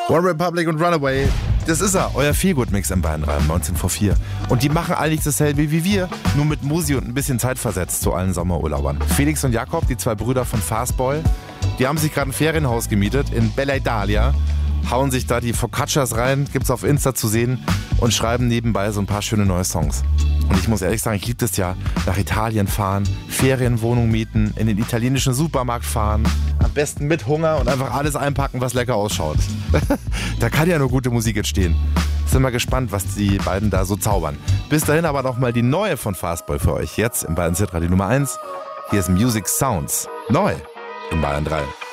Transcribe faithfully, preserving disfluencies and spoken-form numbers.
One Republic und Runaway. Das ist er, euer Feelgood-Mix im Bayern drei, neunzehn vor vier. Und die machen eigentlich dasselbe wie wir, nur mit Musi und ein bisschen Zeit versetzt zu allen Sommerurlaubern. Felix und Jakob, die zwei Brüder von Fastball, die haben sich gerade ein Ferienhaus gemietet in Bella Italia, hauen sich da die Focaccias rein, gibt's auf Insta zu sehen und schreiben nebenbei so ein paar schöne neue Songs. Und ich muss ehrlich sagen, ich liebe das ja, nach Italien fahren, Ferienwohnung mieten, in den italienischen Supermarkt fahren, am besten mit Hunger und einfach alles einpacken, was lecker ausschaut. Da kann ja nur gute Musik entstehen. Sind wir gespannt, was die beiden da so zaubern. Bis dahin aber noch mal die neue von Fastball für euch. Jetzt im Bayern Hitradio Nummer eins. Hier ist Music Sounds. Neu in Bayern drei.